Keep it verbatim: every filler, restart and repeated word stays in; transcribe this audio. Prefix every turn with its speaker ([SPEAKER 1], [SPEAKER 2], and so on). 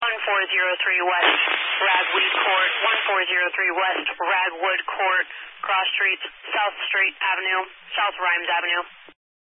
[SPEAKER 1] one four zero three West Radwood Court, one four zero three West Radwood Court, cross streets, South Street Avenue, South Rhymes Avenue.